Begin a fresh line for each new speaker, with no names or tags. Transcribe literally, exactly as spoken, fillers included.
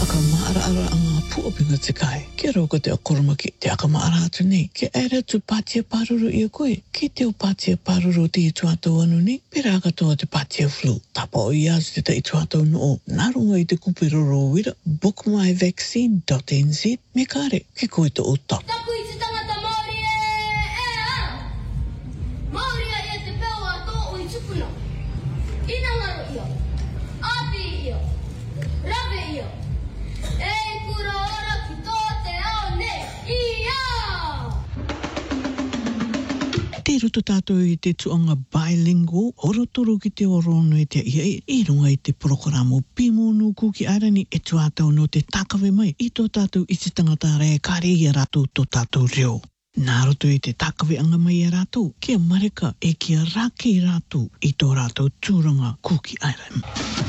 Akamaara anga puopinga te kai. Ke roko te akoromaki te akamaara atu nei. Ke aere tu patia paruru i a koe. Ke te o patia paruru te i tuatau anu nei. Pera katoa te patia flu. Tapa o i azu te te i tuatau no o. Narunga i te kupiroro wira. book my vaccine dot n z. Me kare, ke koe te o ta.
Tapu i te tangata Māori e, e a. Māori e te peo a tō o i tupuna. Inangaro ia. Api ia. Rawe ia. E kura ora ki tō te ao ne. Ia!
Te rutu tātou i te tuanga bilingual, orotoro ki te orono e te ia i runga i te programo Pimonu Kuki Arani e tuatau no te takawe mai i tō tātou i te tangata rea kare i a rātou tō tātou reo. Nā roto i te takawe anga mai a rātou, kia mareka e kia rake i rātou i tō rātou tūranga Kuki Arani.